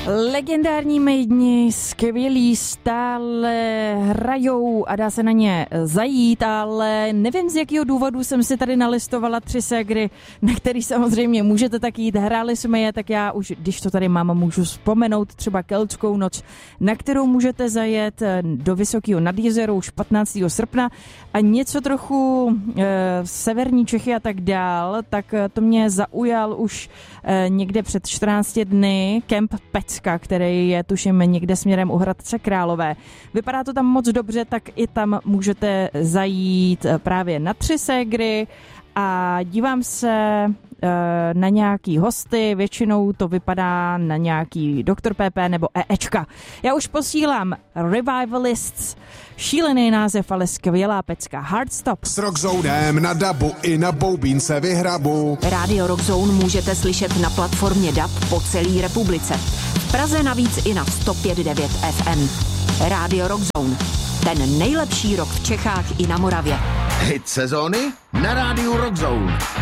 Legendární mejdni, skvělí, stále hrajou a dá se na ně zajít, ale nevím, z jakého důvodu jsem si tady nalistovala 3 ségry, na který samozřejmě můžete tak jít. Hráli jsme je, tak já už, když to tady mám, můžu vzpomenout třeba Keltskou noc, na kterou můžete zajet do Vysokého nad Jizerou už 15. srpna a něco trochu severní Čechy a tak dál, tak to mě zaujal už někde před 14 dny Kemp Pecka, který je tuším někde směrem u Hradce Králové. Vypadá to tam moc dobře, tak i tam můžete zajít právě na 3 ségry a dívám se na nějaký hosty, většinou to vypadá na nějaký Dr. PP nebo EEčka. Já už posílám Revivalists, šílený název, ale skvělá pecka. Hardstop. S Rockzonem na dabu i na boubínce vyhrabu. Rádio Rockzone můžete slyšet na platformě DAB po celé republice. V Praze navíc i na 105.9 FM. Rádio Rockzone. Ten nejlepší rock v Čechách i na Moravě. Hit sezóny na Rádiu Rockzone.